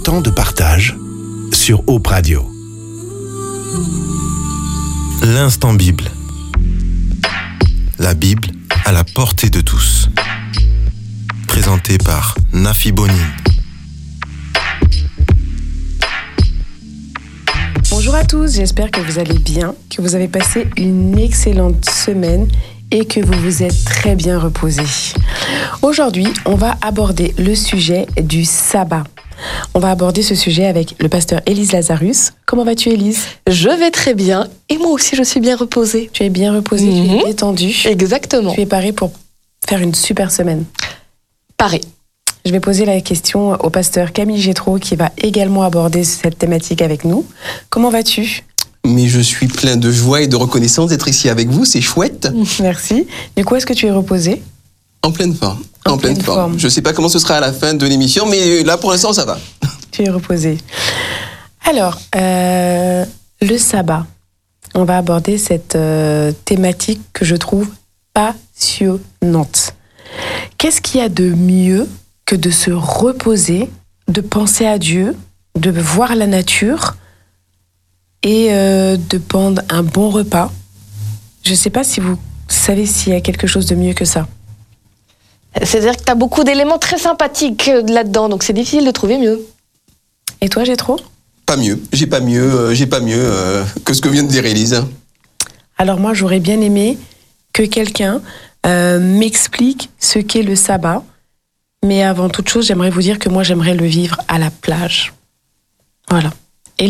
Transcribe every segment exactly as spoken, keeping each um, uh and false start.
temps de partage sur Hope Radio. L'instant Bible. La Bible à la portée de tous. Présenté par Nafi Bonin. Bonjour à tous, j'espère que vous allez bien, que vous avez passé une excellente semaine et que vous vous êtes très bien reposés. Aujourd'hui, on va aborder le sujet du sabbat. On va aborder ce sujet avec le pasteur Élise Lazarus. Comment vas-tu, Élise ? Je vais très bien et moi aussi je suis bien reposée. Tu es bien reposée, Mm-hmm. tu es détendue. Exactement. Tu es parée pour faire une super semaine. Parée. Je vais poser la question au pasteur Camille Gétraud qui va également aborder cette thématique avec nous. Comment vas-tu ? Mais je suis plein de joie et de reconnaissance d'être ici avec vous, c'est chouette. Merci. Du coup, est-ce que tu es reposée ? En pleine forme. En En, pleine, pleine forme. forme. Je ne sais pas comment ce sera à la fin de l'émission, mais là pour l'instant ça va. Tu es reposée. Alors, euh, le sabbat. On va aborder cette euh, thématique que je trouve passionnante. Qu'est-ce qu'il y a de mieux que de se reposer, de penser à Dieu, de voir la nature et euh, de prendre un bon repas ? Je ne sais pas si vous savez s'il y a quelque chose de mieux que ça. C'est-à-dire que tu as beaucoup d'éléments très sympathiques là-dedans, donc c'est difficile de trouver mieux. Et toi, Gétraud ? Pas mieux, j'ai pas mieux, euh, j'ai pas mieux euh, que ce que vient de dire Élise. Alors moi, j'aurais bien aimé que quelqu'un euh, m'explique ce qu'est le sabbat. Mais avant toute chose, j'aimerais vous dire que moi, j'aimerais le vivre à la plage. Voilà. Élise ?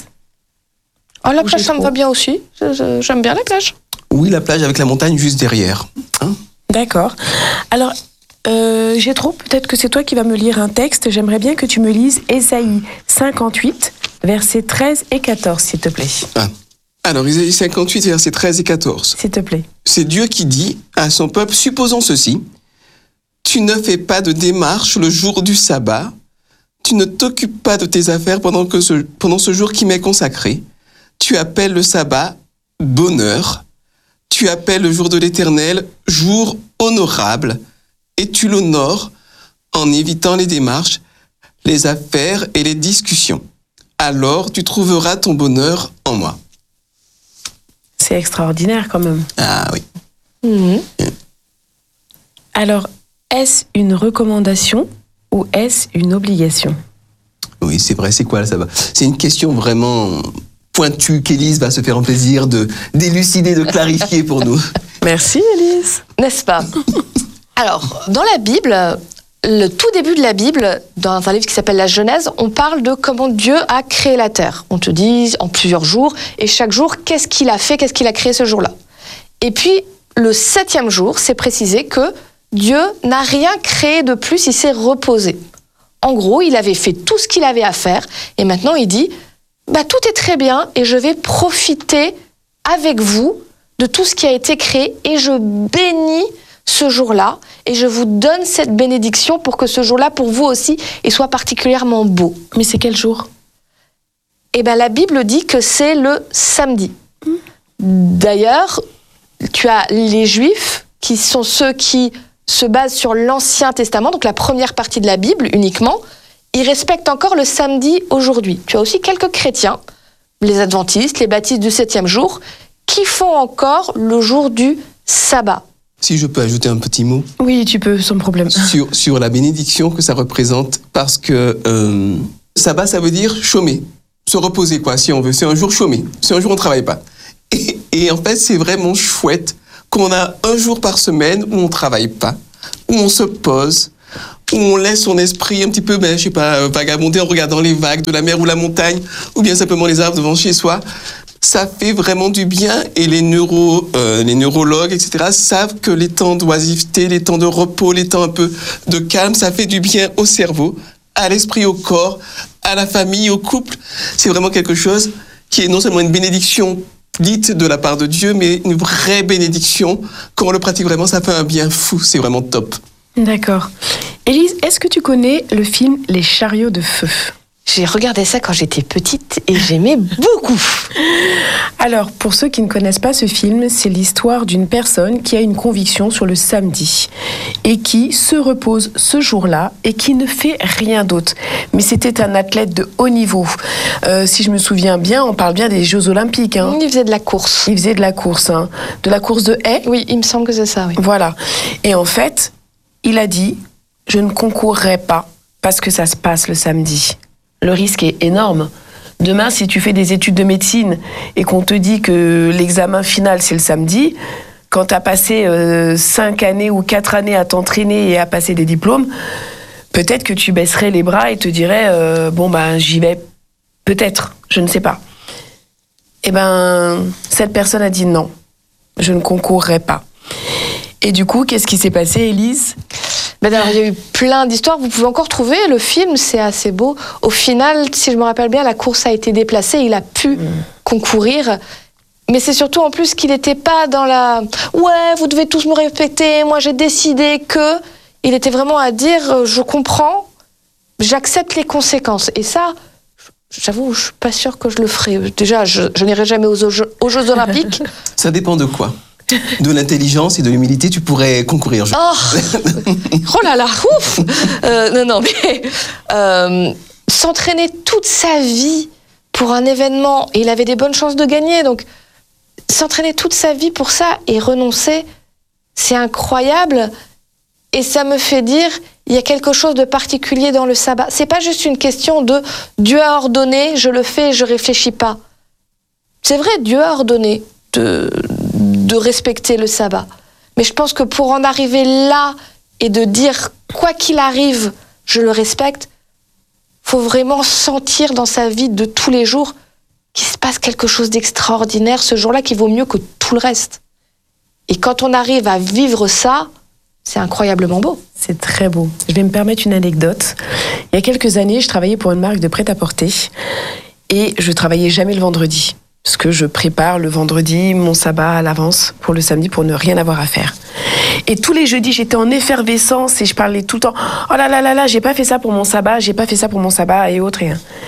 Oh, la Ou plage, j'ai ça me trop. va bien aussi. Je- je- J'aime bien la plage. Oui, la plage avec la montagne juste derrière. Hein ? D'accord. Alors, euh, Gétraud, peut-être que c'est toi qui vas me lire un texte. J'aimerais bien que tu me lises Ésaïe cinquante-huit, versets treize et quatorze, s'il te plaît. Ah. Alors, Isaïe cinquante-huit, versets treize et quatorze. S'il te plaît. C'est Dieu qui dit à son peuple, supposons ceci, tu ne fais pas de démarche le jour du sabbat, tu ne t'occupes pas de tes affaires pendant, que ce, pendant ce jour qui m'est consacré, tu appelles le sabbat bonheur, tu appelles le jour de l'Éternel jour honorable, et tu l'honores en évitant les démarches, les affaires et les discussions. Alors tu trouveras ton bonheur en moi. C'est extraordinaire quand même. Ah oui. Mhm. Alors, est-ce une recommandation ou est-ce une obligation ? Oui, c'est vrai, c'est quoi le sabbat ? C'est une question vraiment pointue qu'Élise va se faire un plaisir de d'élucider, de clarifier pour nous. Merci, Élise. N'est-ce pas ? Alors, dans la Bible, le tout début de la Bible, dans un livre qui s'appelle la Genèse, on parle de comment Dieu a créé la terre. On te dit en plusieurs jours, et chaque jour, qu'est-ce qu'il a fait, qu'est-ce qu'il a créé ce jour-là. Et puis, le septième jour, c'est précisé que Dieu n'a rien créé de plus, il s'est reposé. En gros, il avait fait tout ce qu'il avait à faire, et maintenant il dit, bah, tout est très bien, et je vais profiter avec vous de tout ce qui a été créé, et je bénis ce jour-là, et je vous donne cette bénédiction pour que ce jour-là, pour vous aussi, il soit particulièrement beau. Mais c'est quel jour ? Eh bien, la Bible dit que c'est le samedi. D'ailleurs, tu as les Juifs, qui sont ceux qui se basent sur l'Ancien Testament, donc la première partie de la Bible uniquement, ils respectent encore le samedi aujourd'hui. Tu as aussi quelques chrétiens, les adventistes, les baptistes du septième jour, qui font encore le jour du sabbat. Si je peux ajouter un petit mot Oui, tu peux, sans problème. sur, sur la bénédiction que ça représente, parce que euh, sabbat, ça veut dire chômer, se reposer, quoi, si on veut. C'est un jour chômé, c'est un jour où on ne travaille pas. Et, et en fait, c'est vraiment chouette qu'on a un jour par semaine où on ne travaille pas, où on se pose, où on laisse son esprit un petit peu, ben, je sais pas, vagabonder en regardant les vagues de la mer ou la montagne, ou bien simplement les arbres devant chez soi. Ça fait vraiment du bien, et les, neuro, euh, les neurologues, et cetera, savent que les temps d'oisiveté, les temps de repos, les temps un peu de calme, ça fait du bien au cerveau, à l'esprit, au corps, à la famille, au couple. C'est vraiment quelque chose qui est non seulement une bénédiction dite de la part de Dieu, mais une vraie bénédiction. Quand on le pratique vraiment, ça fait un bien fou, c'est vraiment top. D'accord. Élise, est-ce que tu connais le film Les chariots de feu ? J'ai regardé ça quand j'étais petite et j'aimais beaucoup. Alors, pour ceux qui ne connaissent pas ce film, c'est l'histoire d'une personne qui a une conviction sur le samedi et qui se repose ce jour-là et qui ne fait rien d'autre. Mais c'était un athlète de haut niveau. Euh, si je me souviens bien, on parle bien des Jeux Olympiques. Hein. Il faisait de la course. Il faisait de la course, hein. De la course de haies. Oui, il me semble que c'est ça, oui. Voilà. Et en fait, il a dit, je ne concourrai pas parce que ça se passe le samedi. Le risque est énorme. Demain, si tu fais des études de médecine et qu'on te dit que l'examen final, c'est le samedi, quand tu as passé euh, cinq années ou quatre années à t'entraîner et à passer des diplômes, peut-être que tu baisserais les bras et te dirais euh, bon, ben, j'y vais peut-être, je ne sais pas. Eh ben, cette personne a dit non, je ne concourrai pas. Et du coup, qu'est-ce qui s'est passé, Élise ? Ben alors, il y a eu plein d'histoires. Vous pouvez encore trouver le film, c'est assez beau. Au final, si je me rappelle bien, la course a été déplacée. Il a pu mmh. concourir. Mais c'est surtout en plus qu'il n'était pas dans la « ouais, vous devez tous me respecter, moi j'ai décidé que… » Il était vraiment à dire « je comprends, j'accepte les conséquences. » Et ça, j'avoue, je ne suis pas sûre que je le ferai. Déjà, je, je n'irai jamais aux, aux, aux Jeux Olympiques. Ça dépend de quoi ? De l'intelligence et de l'humilité, tu pourrais concourir. Je... Oh, oh là là, ouf euh, Non, non, mais euh, s'entraîner toute sa vie pour un événement, et il avait des bonnes chances de gagner, donc s'entraîner toute sa vie pour ça et renoncer, c'est incroyable. Et ça me fait dire, il y a quelque chose de particulier dans le sabbat. C'est pas juste une question de Dieu a ordonné, je le fais, je réfléchis pas. C'est vrai, Dieu a ordonné de, de respecter le sabbat. Mais je pense que pour en arriver là et de dire quoi qu'il arrive, je le respecte, faut vraiment sentir dans sa vie de tous les jours qu'il se passe quelque chose d'extraordinaire ce jour-là qui vaut mieux que tout le reste. Et quand on arrive à vivre ça, c'est incroyablement beau. C'est très beau. Je vais me permettre une anecdote. Il y a quelques années, je travaillais pour une marque de prêt-à-porter et je travaillais jamais le vendredi. Parce que je prépare le vendredi mon sabbat à l'avance pour le samedi pour ne rien avoir à faire. Et tous les jeudis, j'étais en effervescence et je parlais tout le temps « Oh là là là là, j'ai pas fait ça pour mon sabbat, j'ai pas fait ça pour mon sabbat et autres. »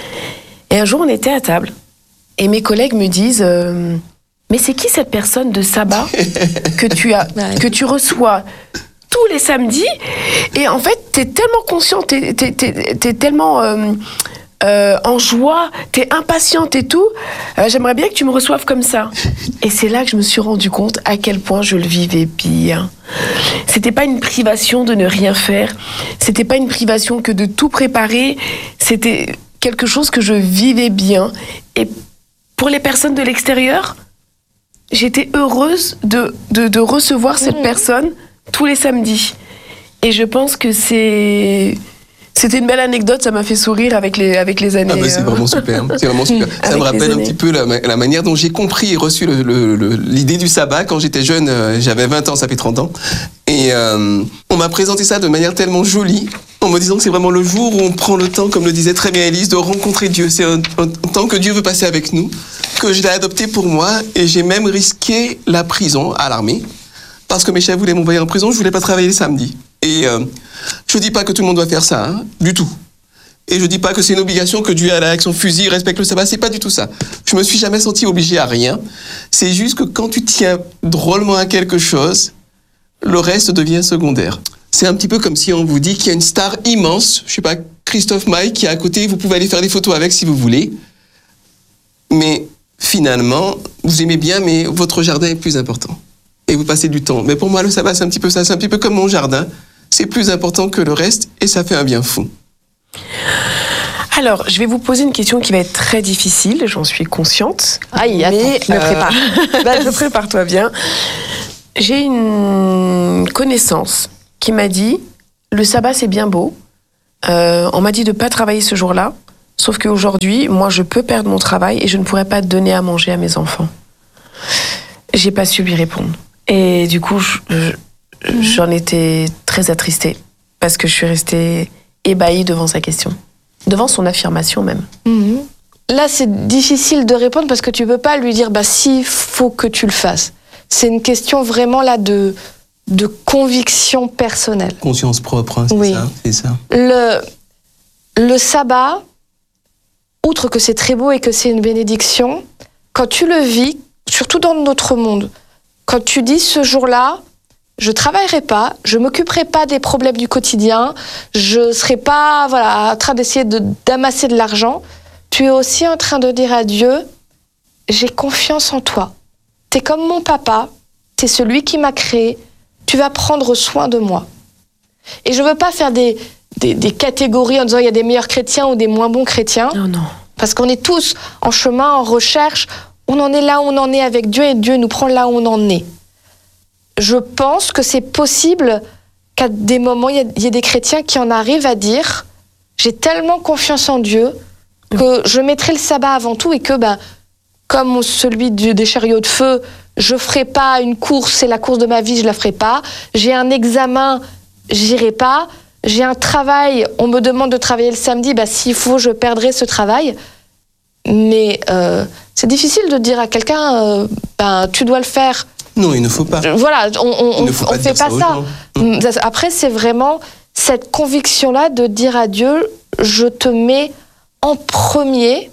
Et un jour, on était à table et mes collègues me disent euh, « Mais c'est qui cette personne de sabbat que tu as, que tu reçois tous les samedis ?» Et en fait, t'es tellement consciente, t'es, t'es, t'es, t'es tellement... Euh, Euh, en joie, t'es impatiente et tout, euh, j'aimerais bien que tu me reçoives comme ça. Et c'est là que je me suis rendu compte à quel point je le vivais bien. C'était pas une privation de ne rien faire, c'était pas une privation que de tout préparer, c'était quelque chose que je vivais bien. Et pour les personnes de l'extérieur, j'étais heureuse de, de, de recevoir cette mmh. personne tous les samedis. Et je pense que c'est... C'était une belle anecdote, ça m'a fait sourire avec les, avec les années. Ah bah c'est vraiment super, c'est vraiment super. Ça me rappelle un petit peu la, la manière dont j'ai compris et reçu le, le, le, l'idée du sabbat quand j'étais jeune, euh, j'avais vingt ans, ça fait trente ans. Et euh, on m'a présenté ça de manière tellement jolie, en me disant que c'est vraiment le jour où on prend le temps, comme le disait très bien Élise, de rencontrer Dieu. C'est un, un temps que Dieu veut passer avec nous, que je l'ai adopté pour moi, et j'ai même risqué la prison à l'armée, parce que mes chefs voulaient m'envoyer en prison, je voulais pas travailler le samedi. Et euh, je dis pas que tout le monde doit faire ça, hein, du tout. Et je dis pas que c'est une obligation que Dieu aille avec son fusil, respecte le sabbat, c'est pas du tout ça. Je me suis jamais senti obligé à rien. C'est juste que quand tu tiens drôlement à quelque chose, le reste devient secondaire. C'est un petit peu comme si on vous dit qu'il y a une star immense, je sais pas, Christophe Maé qui est à côté, vous pouvez aller faire des photos avec si vous voulez. Mais finalement, vous aimez bien, mais votre jardin est plus important. Et vous passez du temps. Mais pour moi, le sabbat, c'est un petit peu ça, c'est un petit peu comme mon jardin. C'est plus important que le reste et ça fait un bien fou. Alors, je vais vous poser une question qui va être très difficile, j'en suis consciente. Aïe, mais, attends, je me prépare. Euh, prépare-toi bien. J'ai une connaissance qui m'a dit, le sabbat c'est bien beau, euh, on m'a dit de ne pas travailler ce jour-là, sauf qu'aujourd'hui, moi je peux perdre mon travail et je ne pourrais pas donner à manger à mes enfants. J'ai pas su lui répondre. Et du coup, je... je J'en étais très attristée parce que je suis restée ébahie devant sa question, devant son affirmation même. Mmh. Là, c'est difficile de répondre parce que tu peux pas lui dire bah si, faut que tu le fasses. C'est une question vraiment là de de conviction personnelle. Conscience propre, hein, c'est oui. ça, c'est ça. Le le sabbat, outre que c'est très beau et que c'est une bénédiction, quand tu le vis, surtout dans notre monde, quand tu dis ce jour-là, je travaillerai pas, je m'occuperai pas des problèmes du quotidien, je serai pas voilà, en train d'essayer de, d'amasser de l'argent, tu es aussi en train de dire à Dieu, j'ai confiance en toi. T'es comme mon papa, t'es celui qui m'a créé, tu vas prendre soin de moi. Et je veux pas faire des, des, des catégories en disant il y a des meilleurs chrétiens ou des moins bons chrétiens. Non, non. Parce qu'on est tous en chemin, en recherche, on en est là où on en est avec Dieu et Dieu nous prend là où on en est. Je pense que c'est possible qu'à des moments, il y, y ait des chrétiens qui en arrivent à dire « J'ai tellement confiance en Dieu que je mettrai le sabbat avant tout et que, ben, comme celui du, des chariots de feu, je ne ferai pas une course, c'est la course de ma vie, je ne la ferai pas. J'ai un examen, j'irai pas. J'ai un travail, on me demande de travailler le samedi, ben, s'il faut, je perdrai ce travail. » Mais euh, c'est difficile de dire à quelqu'un euh, ben, « Tu dois le faire ». Non, il ne faut pas. Voilà, on on, on pas fait pas ça. ça. Après, c'est vraiment cette conviction-là de dire à Dieu, je te mets en premier.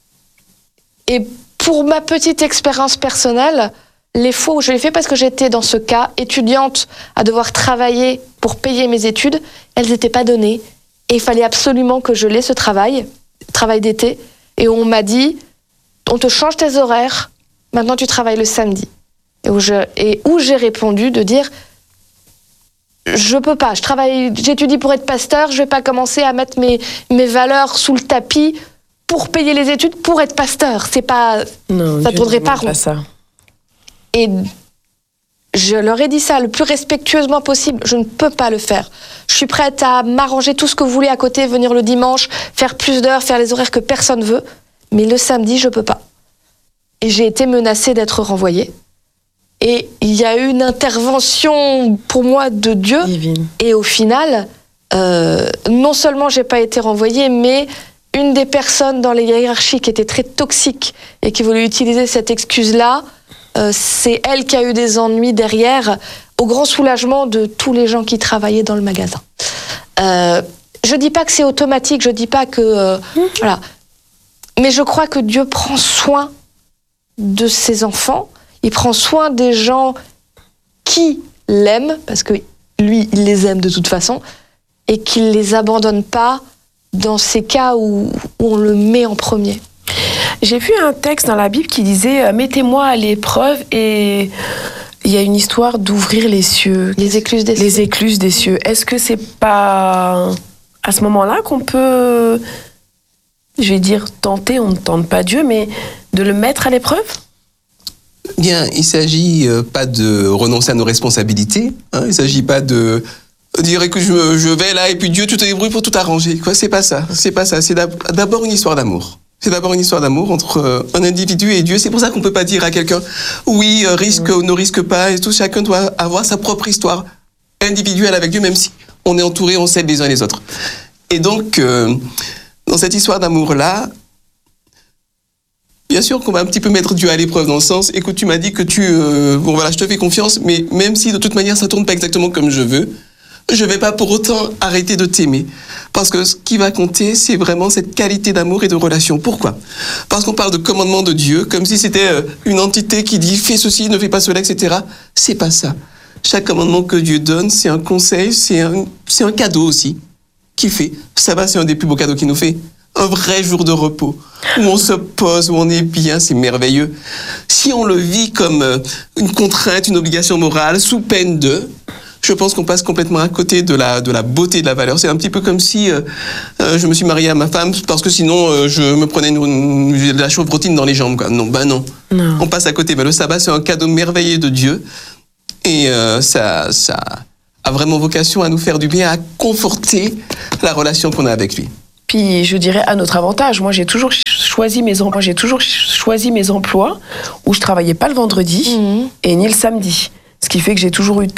Et pour ma petite expérience personnelle, les fois où je l'ai fait, parce que j'étais dans ce cas, étudiante, à devoir travailler pour payer mes études, elles n'étaient pas données. Et il fallait absolument que je l'ai, ce travail, travail d'été. Et on m'a dit, on te change tes horaires, maintenant tu travailles le samedi. Et où, je, et où j'ai répondu de dire je peux pas, je travaille, j'étudie pour être pasteur, je vais pas commencer à mettre mes, mes valeurs sous le tapis pour payer les études pour être pasteur. C'est pas, non, ça tournerait pas rond. Pas ça. Et je leur ai dit ça le plus respectueusement possible, je ne peux pas le faire. Je suis prête à m'arranger tout ce que vous voulez à côté, venir le dimanche, faire plus d'heures, faire les horaires que personne veut, mais le samedi, je peux pas. Et j'ai été menacée d'être renvoyée. Et il y a eu une intervention, pour moi, de Dieu. Divine. Et au final, euh, non seulement j'ai pas été renvoyée, mais une des personnes dans les hiérarchies qui était très toxique et qui voulait utiliser cette excuse-là, euh, c'est elle qui a eu des ennuis derrière, au grand soulagement de tous les gens qui travaillaient dans le magasin. Euh, je dis pas que c'est automatique, je dis pas que... Euh, mmh. Voilà. Mais je crois que Dieu prend soin de ses enfants. Il prend soin des gens qui l'aiment, parce que lui, il les aime de toute façon, et qu'il ne les abandonne pas dans ces cas où, où on le met en premier. J'ai vu un texte dans la Bible qui disait « Mettez-moi à l'épreuve » et il y a une histoire d'ouvrir les cieux. Les écluses des cieux. Les écluses des cieux. Est-ce que c'est pas à ce moment-là qu'on peut, je vais dire tenter, on ne tente pas Dieu, mais de le mettre à l'épreuve ? Bien, il ne s'agit euh, pas de renoncer à nos responsabilités. Hein, il ne s'agit pas de dire que je, je vais là et puis Dieu, tu te débrouilles pour tout arranger. Quoi, c'est pas ça. C'est pas ça. C'est d'abord une histoire d'amour. C'est d'abord une histoire d'amour entre euh, un individu et Dieu. C'est pour ça qu'on ne peut pas dire à quelqu'un oui, euh, risque ou ne risque pas. Et tout, chacun doit avoir sa propre histoire individuelle avec Dieu, même si on est entouré, on s'aide les uns les autres. Et donc, euh, dans cette histoire d'amour-là, bien sûr qu'on va un petit peu mettre Dieu à l'épreuve dans le sens, écoute, tu m'as dit que tu, euh, bon voilà, je te fais confiance, mais même si de toute manière ça tourne pas exactement comme je veux, je vais pas pour autant arrêter de t'aimer. Parce que ce qui va compter, c'est vraiment cette qualité d'amour et de relation. Pourquoi ? Parce qu'on parle de commandement de Dieu, comme si c'était une entité qui dit fais ceci, ne fais pas cela, et cetera. C'est pas ça. Chaque commandement que Dieu donne, c'est un conseil, c'est un, c'est un cadeau aussi qu'il fait. Ça va, c'est un des plus beaux cadeaux qu'il nous fait. Un vrai jour de repos, où on se pose, où on est bien, c'est merveilleux. Si on le vit comme une contrainte, une obligation morale, sous peine de, je pense qu'on passe complètement à côté de la, de la beauté, de la valeur. C'est un petit peu comme si euh, euh, je me suis marié à ma femme, parce que sinon euh, je me prenais une, une, de la chevrotine dans les jambes. Quoi. Non, ben non. non. On passe à côté. Mais le sabbat, c'est un cadeau merveilleux de Dieu. Et euh, ça, ça a vraiment vocation à nous faire du bien, à conforter la relation qu'on a avec lui. Puis je dirais à notre avantage. Moi, j'ai toujours choisi mes emplois. J'ai toujours choisi mes emplois où je travaillais pas le vendredi mmh. et ni le samedi. Ce qui fait que j'ai toujours eu